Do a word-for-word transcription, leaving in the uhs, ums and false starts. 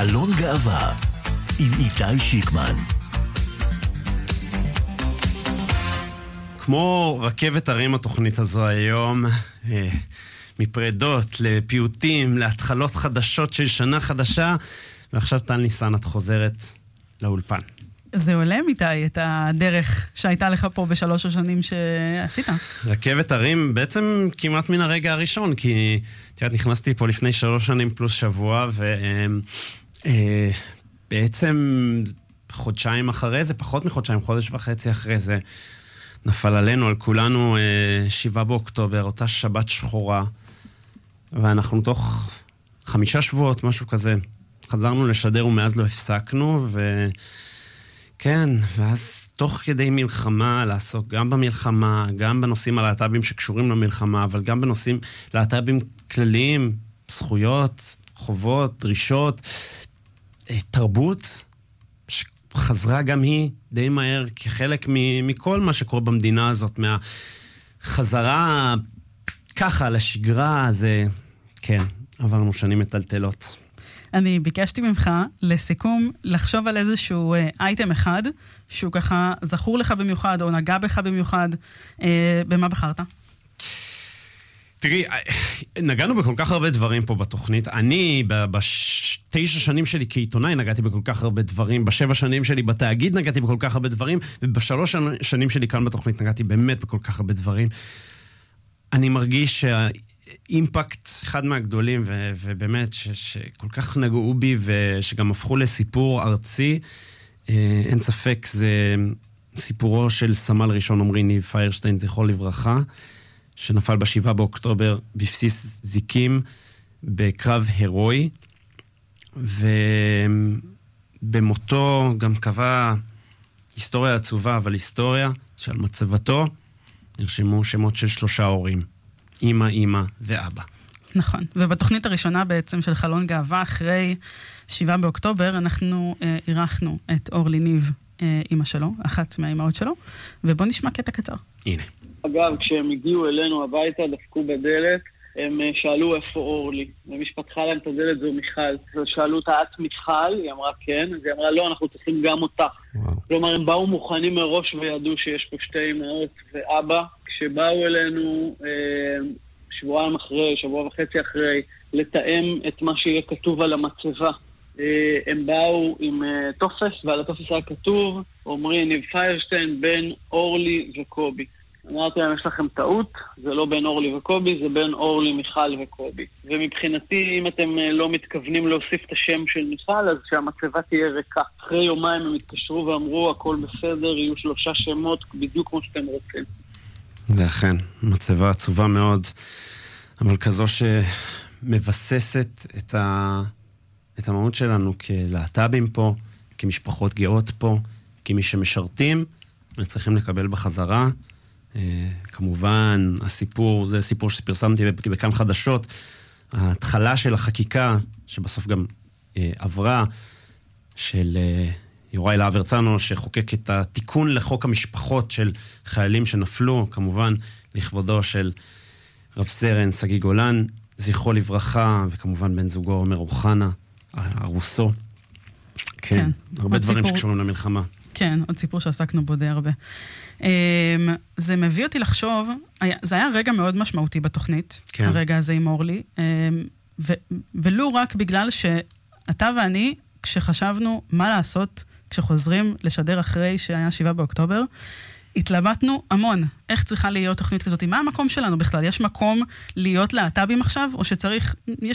חלון גאווה עם איתי שיקמן. כמו רכבת הרים התוכנית הזו היום, מפרדות לפיוטים, להתחלות חדשות של שנה חדשה, ועכשיו טל ניסן, את חוזרת לאולפן. זה עולה איתי את הדרך שהייתה לך פה בשלוש השנים שעשית. רכבת הרים בעצם כמעט מן הרגע הראשון, כי תראה, נכנסתי פה לפני שלוש שנים פלוס שבוע, ובעצם חודשיים אחרי זה, פחות מחודשיים, חודש וחצי אחרי זה, נפל עלינו, על כולנו, שבעה באוקטובר, אותה שבת שחורה, ואנחנו תוך חמישה שבועות, משהו כזה, חזרנו לשדר ומאז לא הפסקנו, וכן, ואז תוך כדי מלחמה, לעסוק גם במלחמה, גם בנושאים הלהט"בים שקשורים למלחמה, אבל גם בנושאים להט"בים כלליים, זכויות, חובות, דרישות, תרבות, חזרה גם היא די מהר כחלק מכל מה שקורה במדינה הזאת, מהחזרה ככה לשגרה, זה כן, עברנו שנים מטלטלות. אני ביקשתי ממך לסיכום לחשוב על איזשהו אייטם אחד, שהוא ככה זכור לך במיוחד, או נגע בך במיוחד, אה, במה בחרת? תראי, נגענו בכל כך הרבה דברים פה בתוכנית. אני, בתשע שנים שלי כעיתונאי, נגעתי בכל כך הרבה דברים. בשבע שנים שלי בתאגיד נגעתי בכל כך הרבה דברים, ובשלוש שנים שלי כאן בתוכנית נגעתי באמת בכל כך הרבה דברים. אני מרגיש שהאימפקט, אחד מהגדולים, ו- ובאמת ש- שכל כך נגעו בי, ושגם הפכו לסיפור ארצי, אין ספק, זה סיפורו של סמל ראשון עמרי ניב פיירשטיין, זכרו לברכה, שנפל בשבעה באוקטובר בבסיס זיקים בקרב הרואי, ובמותו גם קבע היסטוריה עצובה, אבל היסטוריה שעל מצבתו נרשמו שמות של שלושה הורים, אמא, אמא ואבא. נכון, ובתוכנית הראשונה בעצם של חלון גאווה, אחרי שבעה באוקטובר, אנחנו אה, אירחנו את אורלי ניב, אה, אמא שלו, אחת מהאימהות שלו, ובוא נשמע קטע קצר. הנה. אגב, כשהם הגיעו אלינו הביתה, דפקו בדלת, הם שאלו איפה אורלי. ומי שפתחה להם את הדלת זו מיכל. שאלו אותה, את מיכל? היא אמרה כן. אז היא אמרה, לא, אנחנו צריכים גם אותך. וואו. כלומר, הם באו מוכנים מראש וידעו שיש פה שתי אמהות ואבא. כשבאו אלינו שבועיים אחרי, שבוע וחצי אחרי, לתאם את מה שיהיה כתוב על המצבה. הם באו עם טופס, ועל הטופס היה כתוב, עמרי ניב פיירשטיין, בין אורלי וקובי. אמרתי להם, יש לכם טעות, זה לא בין אורלי וקובי, זה בין אורלי, מיכל וקובי. ומבחינתי, אם אתם לא מתכוונים להוסיף את השם של מיכל, אז שהמצבה תהיה ריקה. אחרי יומיים הם התקשרו ואמרו, הכל בסדר, יהיו שלושה שמות, בדיוק כמו שאתם רוצים. ואכן, מצבה עצובה מאוד, אבל כזו שמבססת את, ה... את המהות שלנו כלהט"בים פה, כמשפחות גאות פה, כמי שמשרתים, וצריכים לקבל בחזרה. Uh, כמובן, הסיפור, זה סיפור שפרסמתי בכאן חדשות, ההתחלה של החקיקה, שבסוף גם uh, עברה, של uh, יוראי להב הרצנו, שחוקק את התיקון לחוק המשפחות של חיילים שנפלו, כמובן, לכבודו של רב סרן סגי גולן, זכרו לברכה, וכמובן בן זוגו עומר אוחנה, ארוסו. כן, כן. הרבה דברים סיפור... שקשורים למלחמה. כן, עוד סיפור שעסקנו בו די הרבה. זה מביא אותי לחשוב, זה היה רגע מאוד משמעותי בתוכנית, כן. הרגע הזה עם אורלי, ו, ולא רק בגלל שאתה ואני, כשחשבנו מה לעשות, כשחוזרים לשדר אחרי שהיה שבעה באוקטובר, התלבטנו המון, איך צריכה להיות תוכנית כזאת, מה המקום שלנו בכלל? יש מקום להיות להט"בים עכשיו, או שצריך, יש